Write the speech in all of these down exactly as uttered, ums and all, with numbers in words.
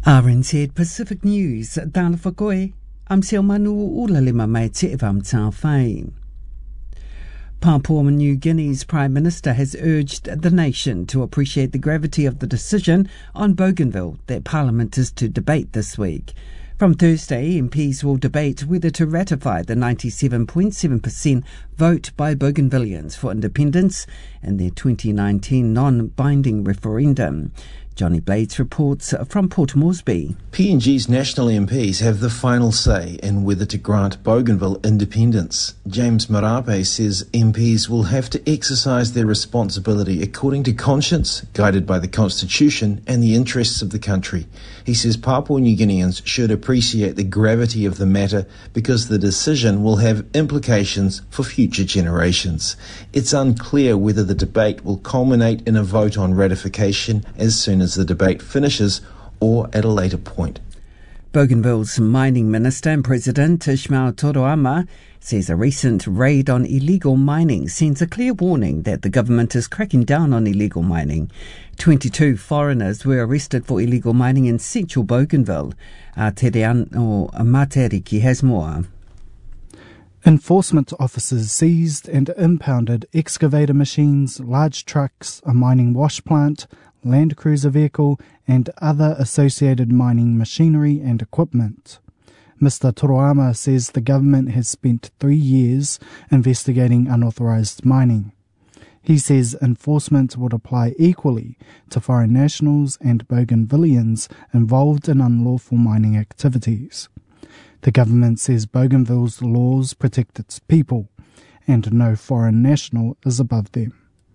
R N Z Pacific News, Dana Whakoe, am Seo Manu Ulalima mai te evam tā whai. Papua New Guinea's Prime Minister has urged the nation to appreciate the gravity of the decision on Bougainville that Parliament is to debate this week. From Thursday, M Ps will debate whether to ratify the ninety-seven point seven percent vote by Bougainvilleans for independence in their twenty nineteen non-binding referendum. Johnny Blades reports from Port Moresby. P N G's national M Ps have the final say in whether to grant Bougainville independence. James Marape says M Ps will have to exercise their responsibility according to conscience, guided by the Constitution and the interests of the country. He says Papua New Guineans should appreciate the gravity of the matter because the decision will have implications for future generations. It's unclear whether the debate will culminate in a vote on ratification as soon as the debate finishes or at a later point. Bougainville's mining minister and president Ismail Toroama says a recent raid on illegal mining sends a clear warning that the government is cracking down on illegal mining. twenty-two foreigners were arrested for illegal mining in central Bougainville. Aotearoa Matariki has more. Enforcement officers seized and impounded excavator machines, large trucks, a mining wash plant, Land Cruiser vehicle and other associated mining machinery and equipment. Mister Toroama says the government has spent three years investigating unauthorised mining. He says enforcement would apply equally to foreign nationals and Bougainvilleans involved in unlawful mining activities. The government says Bougainville's laws protect its people and no foreign national is above them.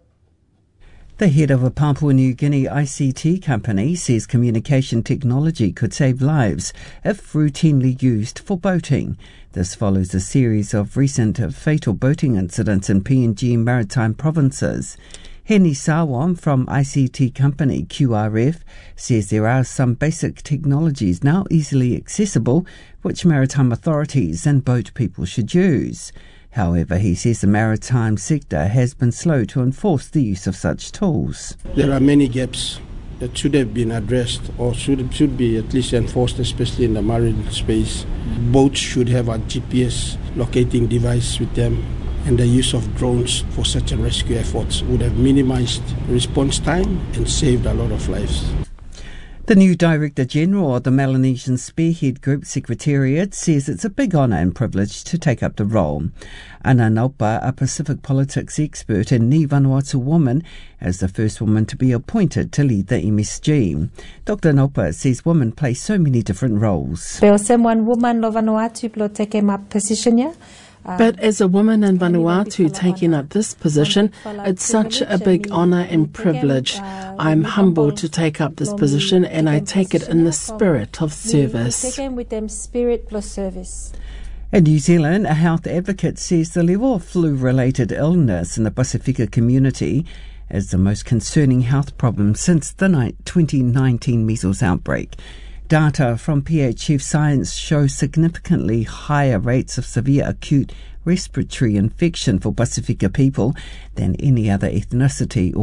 The head of a Papua New Guinea I C T company says communication technology could save lives if routinely used for boating. This follows a series of recent fatal boating incidents in P N G maritime provinces. Henny Sawam from I C T company Q R F says there are some basic technologies now easily accessible which maritime authorities and boat people should use. However, he says the maritime sector has been slow to enforce the use of such tools. There are many gaps that should have been addressed or should, should be at least enforced, especially in the marine space. Boats should have a G P S locating device with them, and the use of drones for search and rescue efforts would have minimized response time and saved a lot of lives. The new Director General of the Melanesian Spearhead Group Secretariat says it's a big honour and privilege to take up the role. Ana Naupa, a Pacific politics expert and Ni Vanuatu woman, is the first woman to be appointed to lead the M S G. Doctor Naupa says women play so many different roles. But as a woman in Vanuatu taking up this position, it's such a big honour and privilege. I'm humbled to take up this position and I take it in the spirit of service. In New Zealand, a health advocate says the level of flu-related illness in the Pasifika community is the most concerning health problem since the twenty nineteen measles outbreak. Data from P H F Science show significantly higher rates of severe acute respiratory infection for Pasifika people than any other ethnicity